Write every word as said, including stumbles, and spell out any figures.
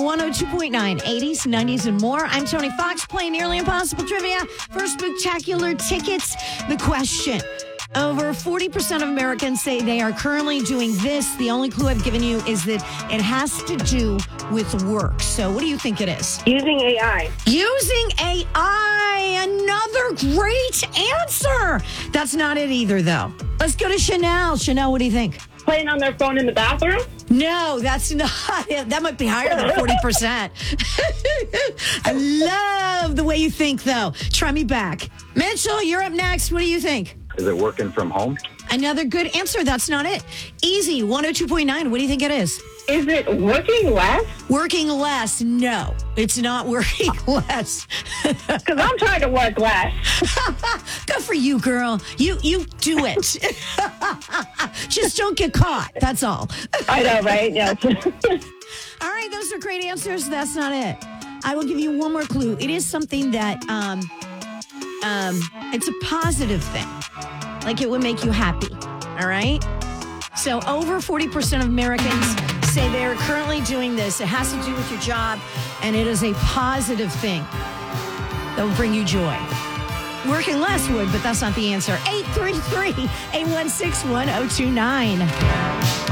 one oh two point nine, eighties, nineties, and more. I'm Tony Fox playing Nearly Impossible Trivia for spectacular tickets. The question. Over forty percent of Americans say they are currently doing this. The only clue I've given you is that it has to do with work. So what do you think it is? Using A I. Using A I. Another great answer. That's not it either, though. Let's go to Chanel. Chanel, what do you think? Playing on their phone in the bathroom? No, that's not it. That might be higher than forty percent. I love the way you think, though. Try me back. Mitchell, you're up next. What do you think? Is it working from home? Another good answer. That's not it. Easy, one oh two point nine. What do you think it is? Is it working less? Working less. No, it's not working less. Because I'm trying to work less. Good for you, girl. You you do it. Just don't get caught. That's all. I know, right? Yes. All right, those are great answers. That's not it. I will give you one more clue. It is something that um, um, it's a positive thing. Like it would make you happy. All right? So over forty percent of Americans say they are currently doing this. It has to do with your job, and it is a positive thing that will bring you joy. Working less would, but that's not the answer. eight three three, eight one six, one oh two nine.